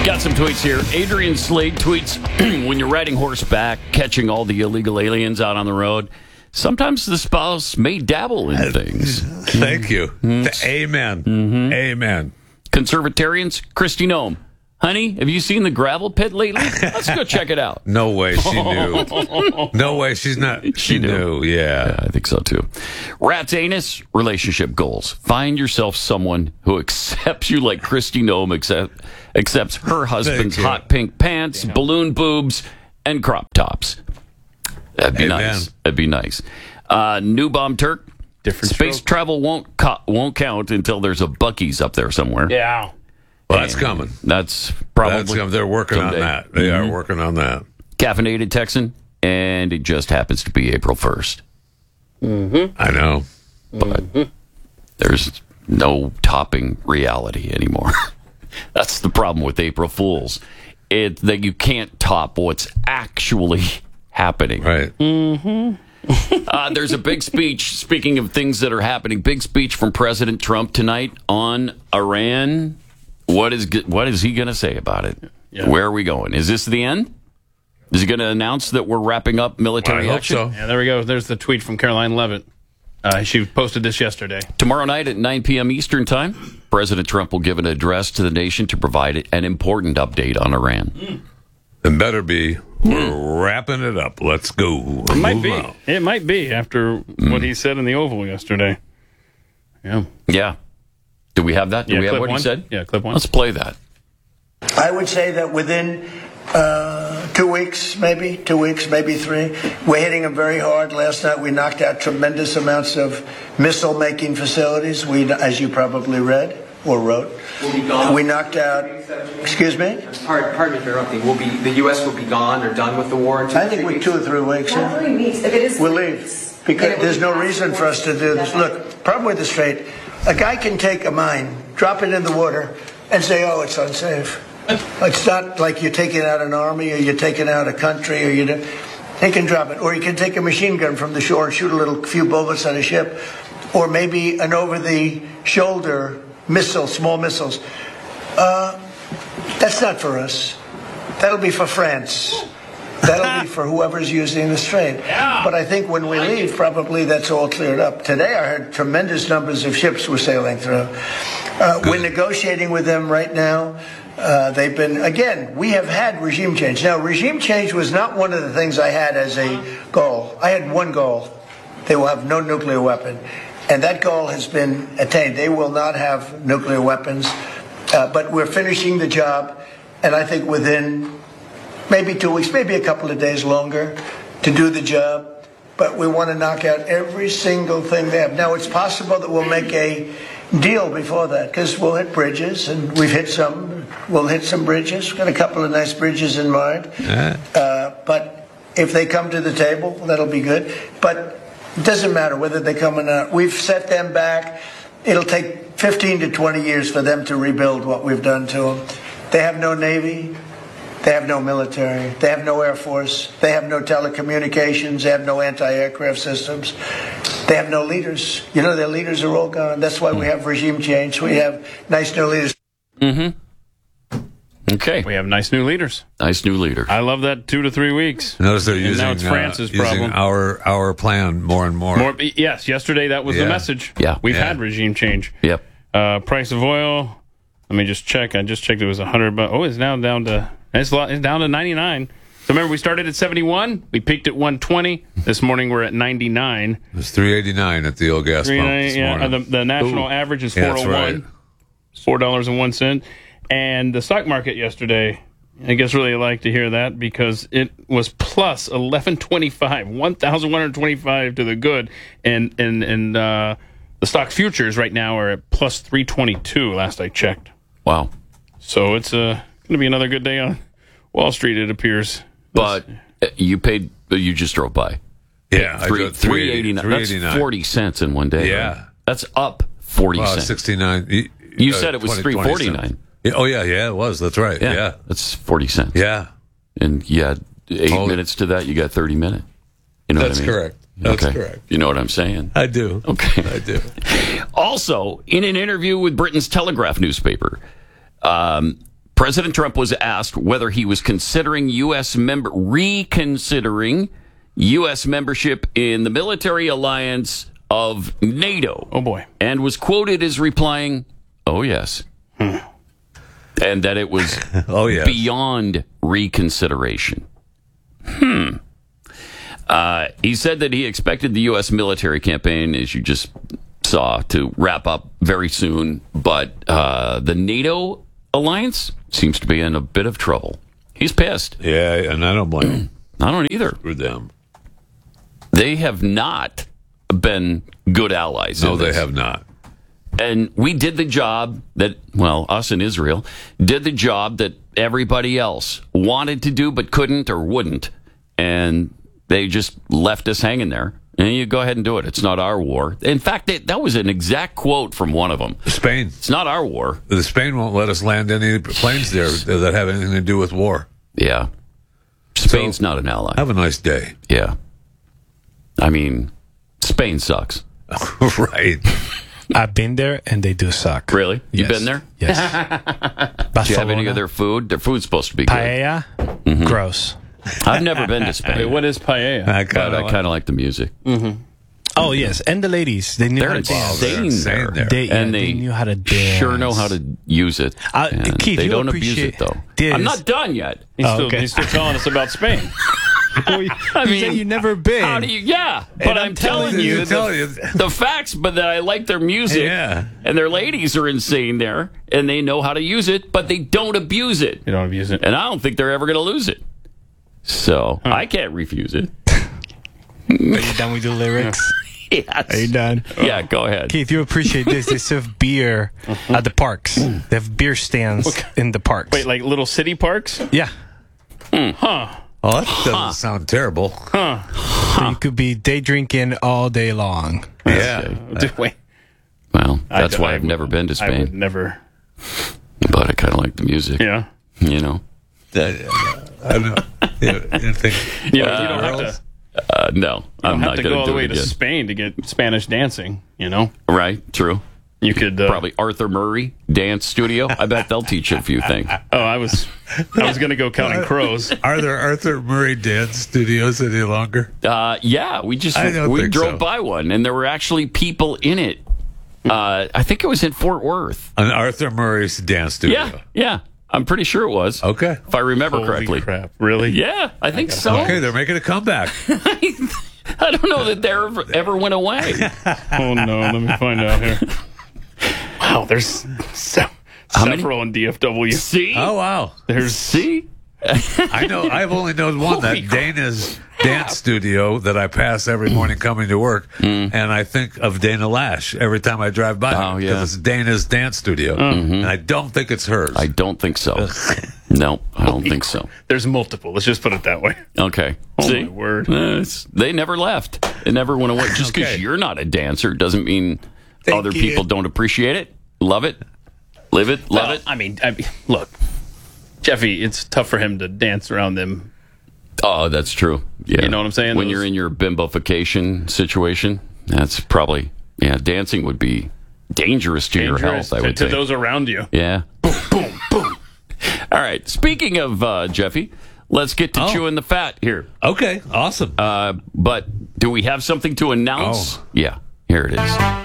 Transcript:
Got some tweets here. Adrian Slade tweets, when you're riding horseback, catching all the illegal aliens out on the road, sometimes the spouse may dabble in things. Thank you. Amen. Amen. Conservatarians, Kristi Noem. Honey, have you seen the gravel pit lately? Let's go check it out. No way she knew. No way she's not. She knew. Yeah, I think so too. Rat's anus, relationship goals. Find yourself someone who accepts you like Kristi Noem accepts her husband's hot pink pants, balloon boobs, and crop tops. That'd be nice. That'd be nice. New Bomb Turk. Different space travel won't count until there's a Buc-ee's up there somewhere. Yeah. Well, that's coming. That's probably they're working someday. on that. They are working on that. Caffeinated Texan, and it just happens to be April 1st. I know. But there's no topping reality anymore. That's the problem with April Fools. That you can't top what's actually happening. Right. There's a big speech, speaking of things that are happening, big speech from President Trump tonight on Iran. What is he going to say about it? Yeah. Where are we going? Is this the end? Is he going to announce that we're wrapping up military action? I hope so. Yeah, there we go. There's the tweet from Caroline Levitt. She posted this yesterday. Tomorrow night at 9 p.m. Eastern Time, President Trump will give an address to the nation to provide an important update on Iran. It better be. We're wrapping it up. Let's go. It might be. It might be after what he said in the Oval yesterday. Yeah. Yeah. Do we have that? Do we have what he said? Yeah, clip one. Let's play that. I would say that within 2 weeks, maybe 3, we're hitting them very hard. Last night we knocked out tremendous amounts of missile-making facilities. We, as you probably read or wrote, will be gone. We knocked out. Excuse me. Pardon me for interrupting. The U.S. will be gone or done with the war. I think we're 2 or 3 weeks. Not 3 weeks. If it is, we'll leave because there's no reason for us to do this. Look, problem with the strait. A guy can take a mine, drop it in the water, and say, "Oh, it's unsafe." It's not like you're taking out an army or you're taking out a country or they can drop it. Or you can take a machine gun from the shore and shoot a few bullets at a ship. Or maybe an over-the-shoulder missile, small missiles. That's not for us. That'll be for France. That'll be for whoever's using the strait. Yeah. But I think when we leave, probably that's all cleared up. Today I heard tremendous numbers of ships were sailing through. We're negotiating with them right now. They've been, again, we have had regime change. Now, regime change was not one of the things I had as a goal. I had one goal. They will have no nuclear weapon. And that goal has been attained. They will not have nuclear weapons. But we're finishing the job. And I think within maybe 2 weeks, maybe a couple of days longer to do the job. But we want to knock out every single thing they have. Now, it's possible that we'll make a deal before that, because we'll hit bridges, and we've hit some. We'll hit some bridges. We've got a couple of nice bridges in mind. But if they come to the table, that'll be good. But it doesn't matter whether they come or not. We've set them back. It'll take 15 to 20 years for them to rebuild what we've done to them. They have no Navy. They have no military. They have no Air Force. They have no telecommunications. They have no anti-aircraft systems. They have no leaders. You know, their leaders are all gone. That's why we have regime change. We have nice new leaders. Okay. We have nice new leaders. Nice new leader. I love that 2 to 3 weeks. Notice they're using, now it's France's problem. our plan more and more. Yes, yesterday that was the message. Yeah. We've had regime change. Yep. Price of oil, let me just check. I just checked it was $100. Oh, it's now down to... It's down to 99. So remember, we started at 71. We peaked at 120. This morning we're at 99. It was 389 at the old gas pump this morning. The national average is 401. That's right. $4.01. And the stock market yesterday, I guess really like to hear that because it was plus 1125, 1,125 to the good. And the stock futures right now are at plus 322 last I checked. Wow. So it's going to be another good day on Wall Street, it appears. But you just drove by. Yeah, $3.89. That's 40 cents in one day. Yeah. Right? That's up 40 cents. 69. You said it was 3.49. Oh, yeah, it was. That's right. Yeah. That's 40 cents. Yeah. And you had 8 minutes to that. You got 30 minutes. You know That's what I mean? correct. That's correct. You know what I'm saying? I do. Okay. I do. Also, in an interview with Britain's Telegraph newspaper, President President Trump was asked whether he was considering reconsidering U.S. membership in the military alliance of NATO. Oh, boy. And was quoted as replying, "Oh, yes." And that it was Oh, yes. beyond reconsideration. He said that he expected the U.S. military campaign, as you just saw, to wrap up very soon. But the NATO alliance seems to be in a bit of trouble. He's pissed. Yeah, and I don't blame him I don't either. for them. They have not been good allies. No, in they this. have not. And we did the job that, well, us in Israel, did the job that everybody else wanted to do but couldn't or wouldn't. And they just left us hanging there. And you go ahead and do it. It's not our war. In fact, that was an exact quote from one of them. Spain. It's not our war. The Spain won't let us land any planes there that have anything to do with war. Yeah. Spain's not an ally. Have a nice day. Yeah. I mean, Spain sucks. Right. I've been there, and they do suck. Really? You've Yes. been there? Yes. Do you have any of their food? Their food's supposed to be good. Paella? Gross. I've never been to Spain. Wait, what is paella? I But kind I of kind of like the music. Oh, yes. And the ladies. They knew They're how to dance. insane there. there. They knew how to dance. Sure know how to use it. And Keith, they you don't abuse appreciate it, though. this. I'm not done yet. He's, Oh, still, okay. he's still telling us about Spain. You said you've never been. How do you? Yeah, but I'm telling you the facts. But that I like their music. Yeah. And their ladies are insane there, and they know how to use it, but they don't abuse it. You don't abuse it. And I don't think they're ever going to lose it. So I can't refuse it. Are you done with the lyrics? Yes. Are you done? Yeah, go ahead. Keith, you appreciate this. They serve beer at the parks. They have beer stands in the parks. Wait, like little city parks? Yeah. Oh, that doesn't sound terrible. So you could be day drinking all day long. Yeah. Wait. Well, that's I- why I I've never been to I would Spain, never. but I kind of like the music. Yeah. You know. I don't know. You think, Yeah, you don't have to. No, I'm You don't not have to going go all do the way it to again. Spain to get Spanish dancing. You know, Right? True. you could Probably Arthur Murray Dance Studio. I bet they'll teach you a few things. Oh, I was going to go counting crows. are there Arthur Murray dance studios any longer? Yeah, we I don't we think drove so. by one, and there were actually people in it. I think it was in Fort Worth. An Arthur Murray's dance studio. Yeah, yeah. I'm pretty sure it was. Okay. If I remember Holy correctly. crap! Really? Yeah, I think so. Okay, they're making a comeback. I don't know that they ever went away. Oh no! Let me find out here. Wow, there's many? several in DFW. See? Oh, wow. There's See? I know. I've only known one, that Dana's dance studio that I pass every morning coming to work, and I think of Dana Lash every time I drive by. Oh, yeah. Because it's Dana's dance studio, and I don't think it's hers. I don't think so. No, I don't think so. there's multiple. Let's just put it that way. Okay. Oh See? my word! They never left. It never went away. Just because Okay. you're not a dancer doesn't mean other you. people don't appreciate it, love it, live it, love Well, it. I mean, look, Jeffy. It's tough for him to dance around them. Oh, that's true. Yeah. You know what I'm saying? When Those- you're in your bimbofication situation, that's probably, dancing would be dangerous to your Dangerous health, I would to think. those around you. Yeah. Boom, boom, boom. All right. Speaking of Jeffy, let's get to chewing the fat here. Okay, awesome. But do we have something to announce? Oh. Yeah, here it is.